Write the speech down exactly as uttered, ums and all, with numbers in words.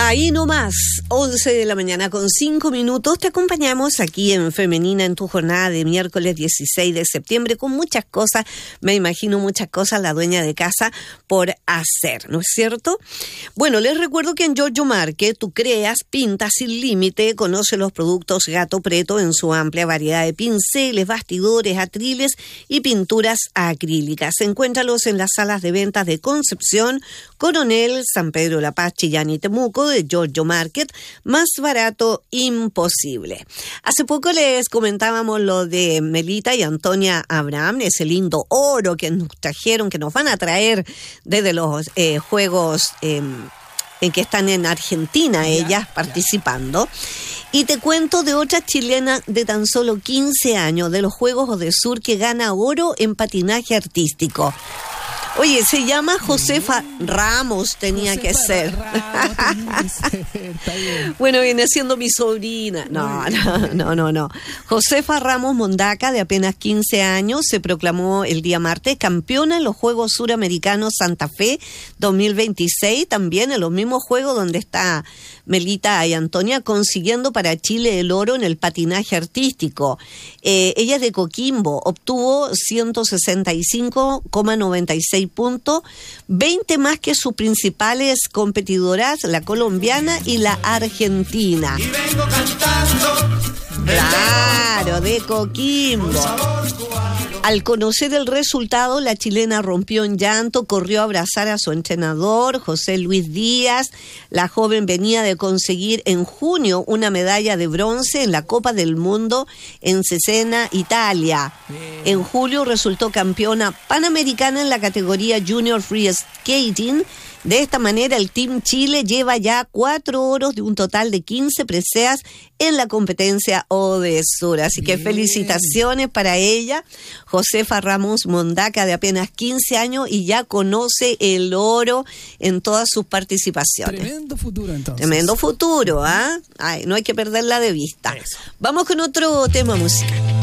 Ahí nomás, once de la mañana con cinco minutos, te acompañamos aquí en Femenina en tu jornada de miércoles dieciséis de septiembre con muchas cosas, me imagino muchas cosas la dueña de casa por hacer, ¿no es cierto? Bueno, les recuerdo que en Giorgio Market tú creas, pintas sin límite, conoce los productos Gato Preto en su amplia variedad de pinceles, bastidores, atriles y pinturas acrílicas. Encuéntralos en las salas de ventas de Concepción, Coronel, San Pedro La Paz, Chillán y Temuco de Giorgio Market, más barato imposible. Hace poco les comentábamos lo de Melita y Antonia Abraham, ese lindo oro que nos trajeron, que nos van a traer desde los eh, Juegos eh, en que están en Argentina, ellas participando. Y te cuento de otra chilena de tan solo quince años de los Juegos de Sur que gana oro en patinaje artístico. Oye, se llama Josefa Ramos, tenía Josefa que ser. Ramos, tenía que ser. Está bien. Bueno, viene siendo mi sobrina. No, no, no, no, no. Josefa Ramos Mondaca, de apenas quince años, se proclamó el día martes campeona en los Juegos Suramericanos Santa Fe dos mil veintiséis, también en los mismos Juegos donde está Melita y Antonia, consiguiendo para Chile el oro en el patinaje artístico. Eh, ella es de Coquimbo, obtuvo ciento sesenta y cinco coma noventa y seis puntos, veinte más que sus principales competidoras, la colombiana y la argentina. Y vengo cantando. Claro, de Coquimbo. Al conocer el resultado, la chilena rompió en llanto, corrió a abrazar a su entrenador, José Luis Díaz. La joven venía de conseguir en junio una medalla de bronce en la Copa del Mundo en Cesena, Italia. En julio resultó campeona panamericana en la categoría Junior Free Skating. De esta manera, el Team Chile lleva ya cuatro oros de un total de quince preseas en la competencia Odesur. Así que bien, felicitaciones para ella, Josefa Ramos Mondaca, de apenas quince años, y ya conoce el oro en todas sus participaciones. Tremendo futuro, entonces. Tremendo futuro, ¿ah? ¿eh? Ay, no hay que perderla de vista. Eso. Vamos con otro tema musical.